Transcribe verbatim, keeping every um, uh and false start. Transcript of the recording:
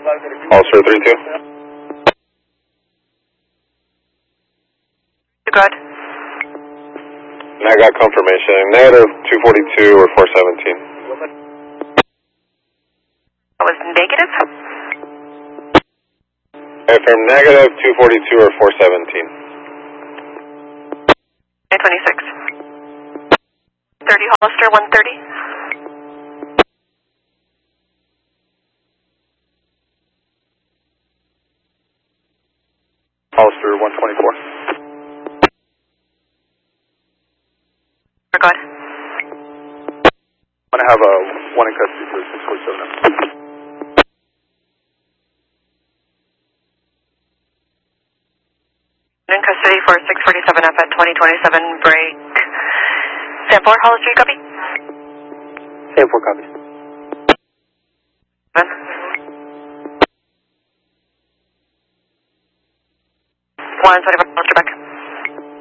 Hollister three two. Go ahead. And I got confirmation. Negative two forty-two or four seventeen. That was negative? I affirm negative two forty-two or four seventeen. nine twenty-six. thirty Hollister, one thirty. Hollister one twenty-four. Go ahead. I'm going to have a one in custody for six forty-seven. In custody for six forty-seven F at twenty twenty-seven break. San four, Hollister, you copy? San four copies. Seven. one twenty-four, Hollister back.